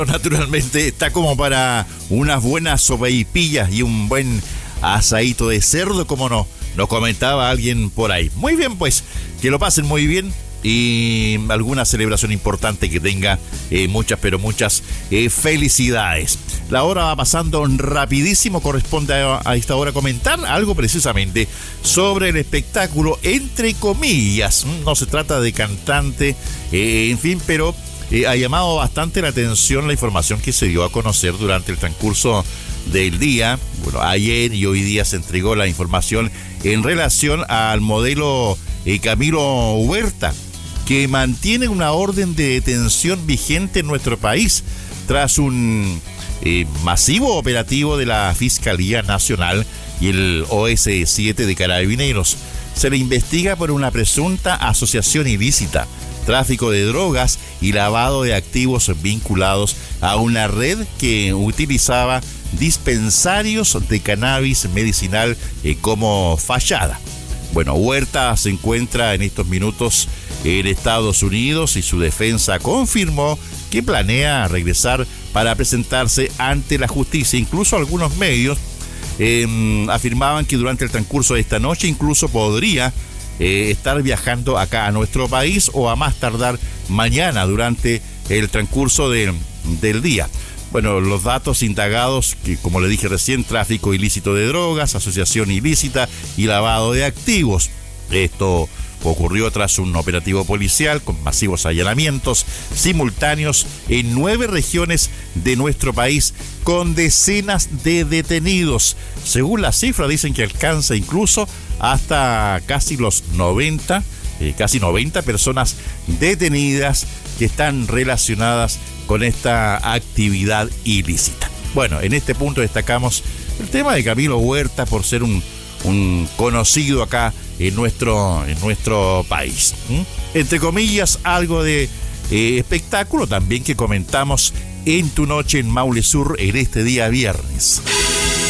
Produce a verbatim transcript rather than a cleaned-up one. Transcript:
Naturalmente está como para unas buenas sopaipillas y un buen asadito de cerdo, como no, nos comentaba alguien por ahí. Muy bien, pues, que lo pasen muy bien y alguna celebración importante que tenga eh, muchas, pero muchas eh, felicidades. La hora va pasando rapidísimo, corresponde a, a esta hora comentar algo precisamente sobre el espectáculo, entre comillas. No se trata de cantante, eh, en fin, pero eh, ha llamado bastante la atención la información que se dio a conocer durante el transcurso del día. Bueno, ayer y hoy día se entregó la información en relación al modelo eh, Camilo Huerta, que mantiene una orden de detención vigente en nuestro país tras un eh, masivo operativo de la Fiscalía Nacional y el O S siete de Carabineros. Se le investiga por una presunta asociación ilícita, tráfico de drogas y lavado de activos vinculados a una red que utilizaba dispensarios de cannabis medicinal eh, como fachada. Bueno, Huerta se encuentra en estos minutos en Estados Unidos y su defensa confirmó que planea regresar para presentarse ante la justicia. Incluso algunos medios eh, afirmaban que durante el transcurso de esta noche incluso podría eh, estar viajando acá a nuestro país o a más tardar mañana durante el transcurso de, del día. Bueno, los datos indagados, que como le dije recién, tráfico ilícito de drogas, asociación ilícita y lavado de activos. Esto ocurrió tras un operativo policial con masivos allanamientos simultáneos en nueve regiones de nuestro país, con decenas de detenidos. Según la cifra, dicen que alcanza incluso hasta casi los noventa, eh, casi noventa personas detenidas que están relacionadas con esta actividad ilícita. Bueno, en este punto destacamos el tema de Camilo Huerta por ser un, un conocido acá en nuestro, en nuestro país. ¿Mm? Entre comillas, algo de eh, espectáculo también que comentamos en Tu Noche en Maule Sur en este día viernes.